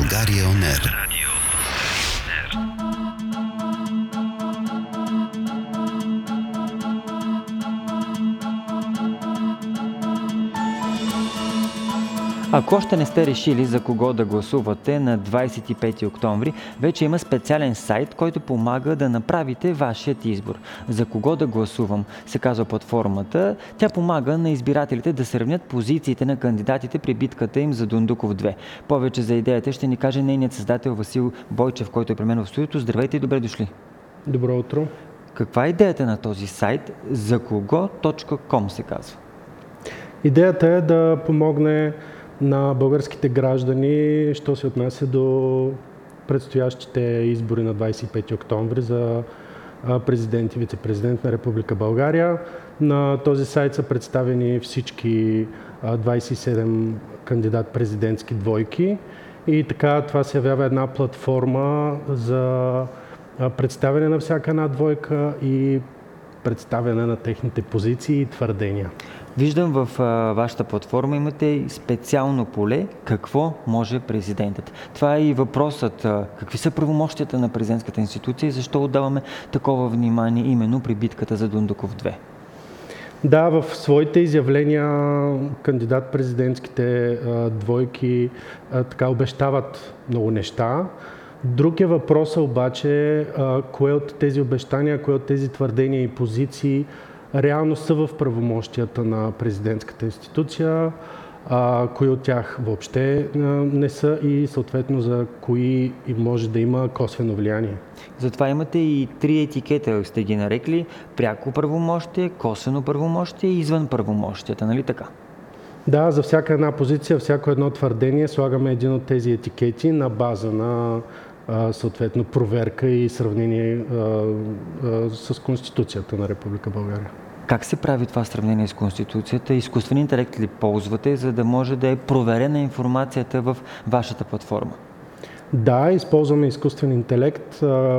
България On Air. Ако още не сте решили за кого да гласувате на 25 октомври, вече има специален сайт, който помага да направите вашият избор. За кого да гласувам, се казва платформата. Тя помага на избирателите да сравнят позициите на кандидатите при битката им за Дондуков 2. Повече за идеята ще ни каже нейният създател Васил Бойчев, който е при мен в студиото. Здравейте и добре дошли! Добро утро! Каква е идеята на този сайт? За кого.com се казва? Идеята е да помогне на българските граждани, що се отнася до предстоящите избори на 25 октомври за президент и вице-президент на Република България. На този сайт са представени всички 27 кандидат-президентски двойки и така това се явява една платформа за представяне на всяка една двойка и представяне на техните позиции и твърдения. Виждам в вашата платформа имате и специално поле какво може президентът. Това е и въпросът. Какви са правомощията на президентската институция и защо отдаваме такова внимание именно при битката за Дондуков 2? Да, в своите изявления кандидат-президентските двойки така обещават много неща. Друг е въпросът обаче, кое от тези обещания, кое от тези твърдения и позиции реално са в правомощията на президентската институция, кои от тях въобще не са и съответно за кои може да има косвено влияние. Затова имате и 3 етикета, сте ги нарекли: пряко правомощие, косвено правомощие и извън правомощията, нали така? Да, за всяка една позиция, всяко едно твърдение слагаме един от тези етикети на база на съответно проверка и сравнение с Конституцията на Република България. Как се прави това сравнение с Конституцията? Изкуствен интелект ли ползвате, за да може да е проверена информацията в вашата платформа? Да, използваме изкуствен интелект.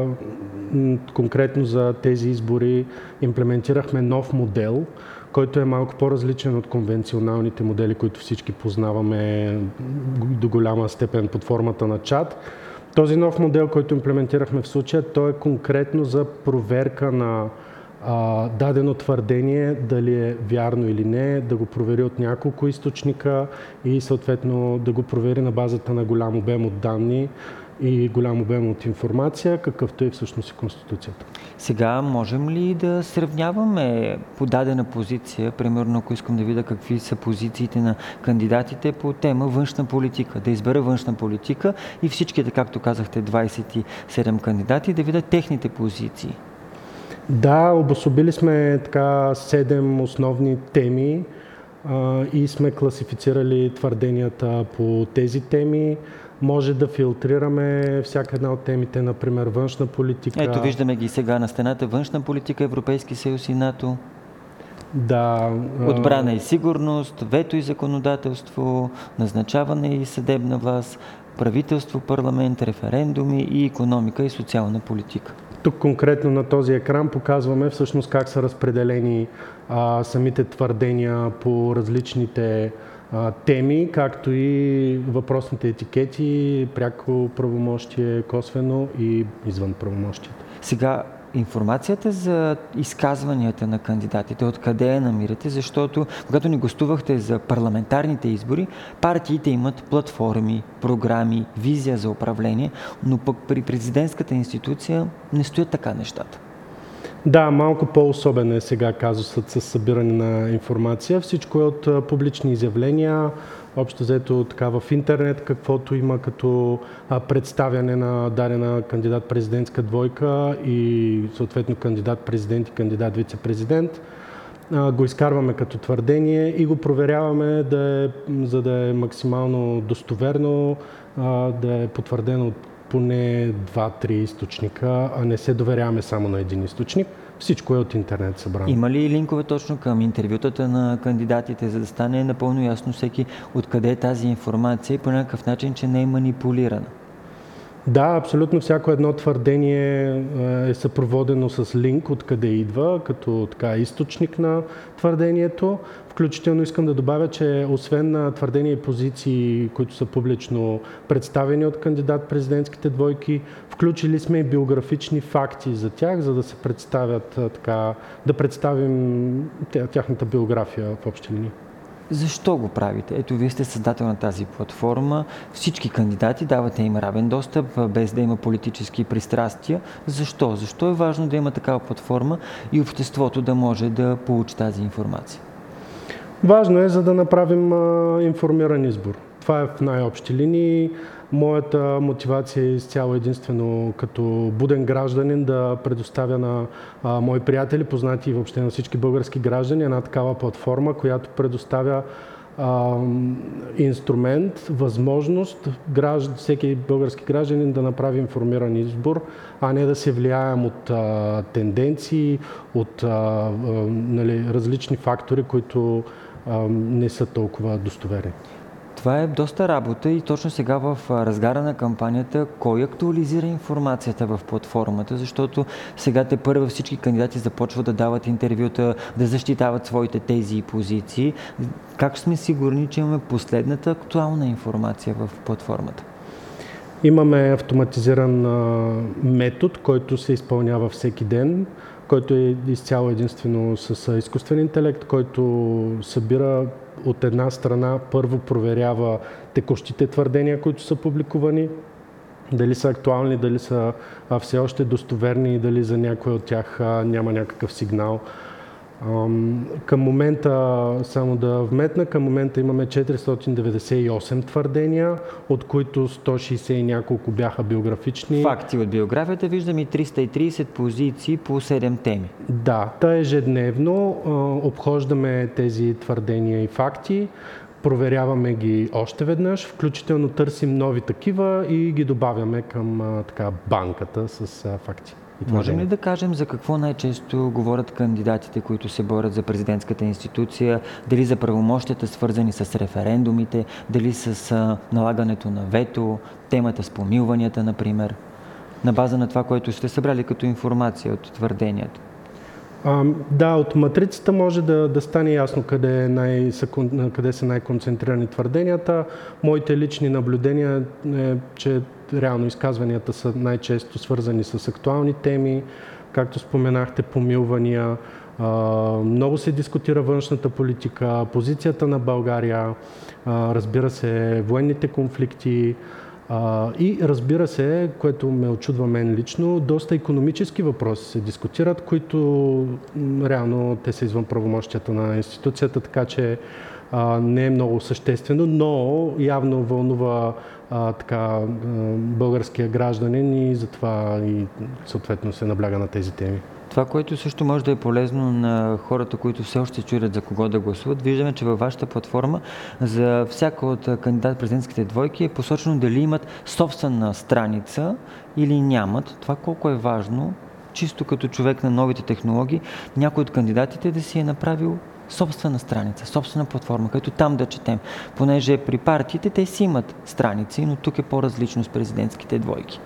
Конкретно за тези избори имплементирахме нов модел, който е малко по-различен от конвенционалните модели, които всички познаваме до голяма степен под формата на чат. Този нов модел, който имплементирахме в случая, той е конкретно за проверка на дадено твърдение, дали е вярно или не, да го провери от няколко източника и съответно да го провери на базата на голям обем от данни и голям обем от информация, какъвто е всъщност и Конституцията. Сега можем ли да сравняваме по дадена позиция, примерно ако искам да видя какви са позициите на кандидатите по тема външна политика, да избера външна политика и всичките, както казахте, 27 кандидати, да видя техните позиции? Да, обособили сме така 7 основни теми и сме класифицирали твърденията по тези теми. Може да филтрираме всяка една от темите, например външна политика. Ето, виждаме ги сега на стената: външна политика, Европейски съюз и НАТО. Да. Отбрана и сигурност, вето и законодателство, назначаване и съдебна власт, правителство, парламент, референдуми и икономика и социална политика. Тук конкретно на този екран показваме всъщност как са разпределени самите твърдения по различните теми, както и въпросните етикети, пряко правомощие, косвено и извън правомощието. Сега, информацията за изказванията на кандидатите, откъде я намирате? Защото когато ни гостувахте за парламентарните избори, партиите имат платформи, програми, визия за управление, но пък при президентската институция не стоят така нещата. Да, малко по-особен е сега казусът с събиране на информация. Всичко е от публични изявления, общо взето така в интернет, каквото има като представяне на дадена кандидат-президентска двойка и съответно кандидат-президент и кандидат-вице-президент. Го изкарваме като твърдение и го проверяваме, за да е максимално достоверно, да е потвърдено от поне 2-3 източника, а не се доверяваме само на един източник. Всичко е от интернет събрано. Има ли линкове точно към интервютата на кандидатите, за да стане напълно ясно всеки откъде е тази информация и по някакъв начин, че не е манипулирана? Да, абсолютно всяко едно твърдение е съпроводено с линк откъде идва, като така източник на твърдението. Включително искам да добавя, че освен на твърдения и позиции, които са публично представени от кандидат-президентските двойки, включили сме и биографични факти за тях, за да се представят така, да представим тяхната биография в общи линии. Защо го правите? Ето, вие сте създател на тази платформа. Всички кандидати давате им равен достъп, без да има политически пристрастия. Защо? Защо е важно да има такава платформа и обществото да може да получи тази информация? Важно е, за да направим информиран избор. Това е в най-общи линии. Моята мотивация е изцяло единствено като буден гражданин да предоставя на мои приятели, познати и въобще на всички български граждани, една такава платформа, която предоставя инструмент, възможност всеки български гражданин да направи информиран избор, а не да се влияем от тенденции, от различни фактори, които не са толкова достоверни. Това е доста работа и точно сега в разгара на кампанията, кой актуализира информацията в платформата, защото сега тепърва всички кандидати започват да дават интервюта, да защитават своите тези и позиции. Как сме сигурни, че имаме последната актуална информация в платформата? Имаме автоматизиран метод, който се изпълнява всеки ден, който е изцяло единствено с изкуствен интелект, който събира от една страна, първо проверява текущите твърдения, които са публикувани, дали са актуални, дали са все още достоверни и дали за някой от тях няма някакъв сигнал. Към момента, само да вметна, към момента имаме 498 твърдения, от които 160 и няколко бяха биографични. Факти от биографията виждам и 330 позиции по 7 теми. Да, ежедневно обхождаме тези твърдения и факти, проверяваме ги още веднъж, включително търсим нови такива и ги добавяме към банката с факти. Можем ли да кажем за какво най-често говорят кандидатите, които се борят за президентската институция? Дали за правомощията, свързани с референдумите, дали с налагането на вето, темата с помилванията, например, на база на това, което сте събрали като информация от твърденията? Да, от матрицата може да стане ясно къде са най-концентрирани твърденията. Моите лични наблюдения е, че реално изказванията са най-често свързани с актуални теми, както споменахте, помилвания. Много се дискутира външната политика, позицията на България, разбира се, военните конфликти. И разбира се, което ме очудва мен лично, доста икономически въпроси се дискутират, които реално те са извън правомощията на институцията, така че не е много съществено, но явно вълнува българския гражданин и затова и съответно се набляга на тези теми. Това, което също може да е полезно на хората, които все още чудят за кого да гласуват, виждаме, че във вашата платформа за всяка от кандидат-президентските двойки е посочено дали имат собствена страница или нямат. Това колко е важно, чисто като човек на новите технологии, някой от кандидатите да си е направил собствена страница, собствена платформа, като там да четем. Понеже при партиите те си имат страници, но тук е по-различно с президентските двойки.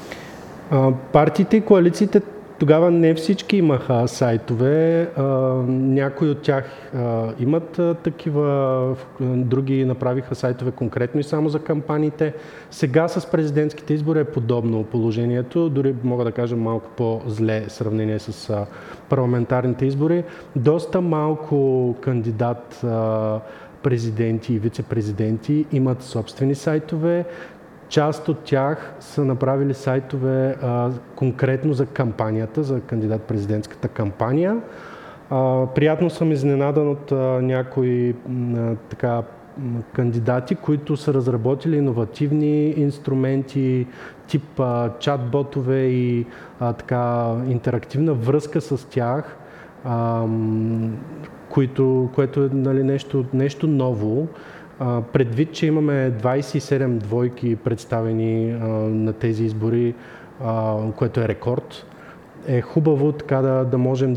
Партиите и коалициите тогава не всички имаха сайтове, някои от тях имат такива, други направиха сайтове конкретно и само за кампаниите. Сега с президентските избори е подобно положението, дори мога да кажа малко по-зле в сравнение с парламентарните избори. Доста малко кандидат президенти и вице-президенти имат собствени сайтове. Част от тях са направили сайтове конкретно за кампанията, за кандидат-президентската кампания. Приятно съм изненадан от някои кандидати, които са разработили иновативни инструменти, тип чат-ботове и интерактивна връзка с тях, което е нещо ново. Предвид, че имаме 27 двойки представени на тези избори, което е рекорд, е хубаво така да можем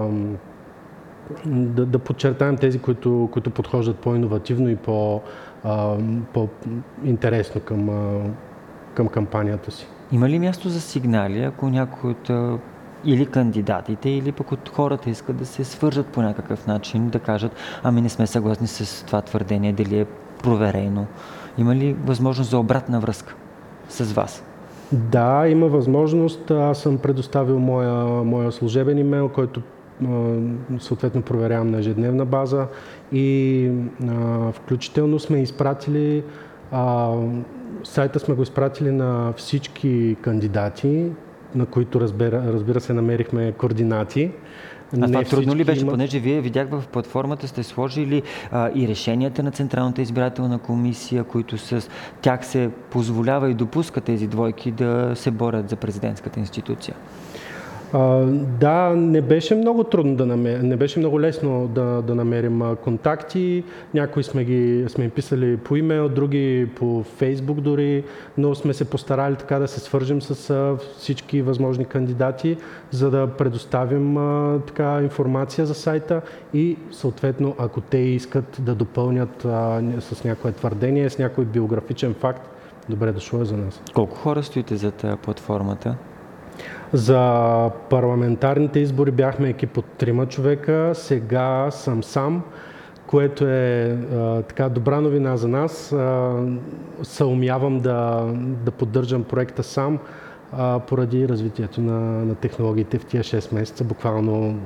да подчертаем тези, които подхождат по-иновативно и по-интересно към кампанията си. Има ли място за сигнали, ако някой от или кандидатите, или пък от хората искат да се свържат по някакъв начин, да кажат, ами не сме съгласни с това твърдение, дали е проверено? Има ли възможност за обратна връзка с вас? Да, има възможност. Аз съм предоставил моя служебен имейл, който съответно проверявам на ежедневна база и включително сме изпратили сайта сме го изпратили на всички кандидати, на които разбира се намерихме координати. А това трудно ли беше, понеже вие видях в платформата сте сложили и решенията на Централната избирателна комисия, които с тях се позволява и допуска тези двойки да се борят за президентската институция? Да, не беше много трудно не беше много лесно да намерим контакти. Някои сме им писали по имейл, други по Фейсбук дори, но сме се постарали така да се свържем с всички възможни кандидати, за да предоставим така информация за сайта и съответно, ако те искат да допълнят с някое твърдение, с някой биографичен факт, добре дошло е за нас. Колко хора стоите зад платформата? За парламентарните избори бяхме екип от 3 човека, сега съм сам, което е така добра новина за нас. Съумявам да поддържам проекта сам поради развитието на технологиите в тия 6 месеца. Буквално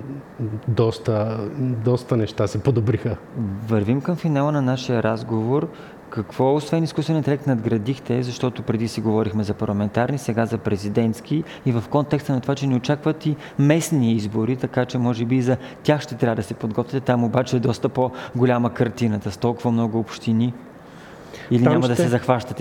доста неща се подобриха. Вървим към финала на нашия разговор. Какво, освен изкуствен интелект, надградихте, защото преди си говорихме за парламентарни, сега за президентски и в контекста на това, че ни очакват и местни избори, така че може би и за тях ще трябва да се подготвите. Там обаче е доста по-голяма картината, с толкова много общини. Или няма да се захващате